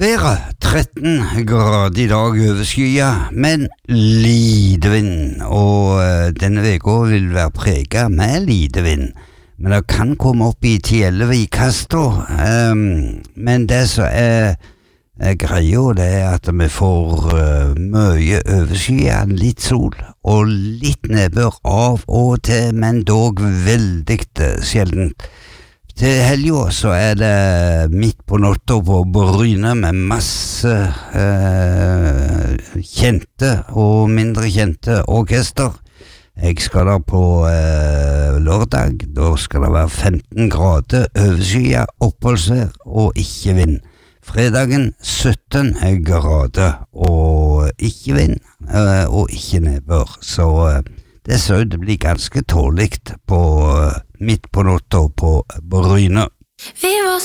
Været 13 grader I dag overskya, men lite vind, og denne veka vil være preget med lite vind. Men det kan komme opp I 10-11 I kaster, men det som greia, det at vi får mye overskya, litt sol og litt nedbør av og til, men dog veldig sjeldent. Til helga så det midt på natta på Bryne med masse kjente og mindre kjente orkester. Jeg skal da på lørdag, da skal det være 15 grader overskya, oppholdsvær og ikke vind. Fredagen 17 grader og ikke vind og ikke nedbør, så det så ut det blir ganske tåligt på midt på natta på Bryne.